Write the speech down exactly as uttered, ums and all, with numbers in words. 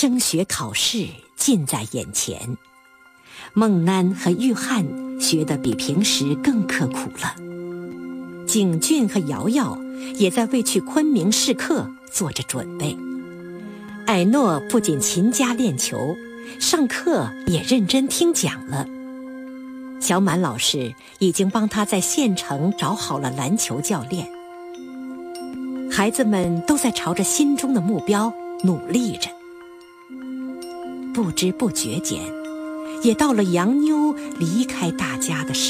升学考试近在眼前，孟楠和玉翰学得比平时更刻苦了。景俊和瑶瑶也在为去昆明试课做着准备。艾诺不仅勤加练球，上课也认真听讲了。小满老师已经帮他在县城找好了篮球教练。孩子们都在朝着心中的目标努力着。不知不觉间，也到了杨妞离开大家的时候。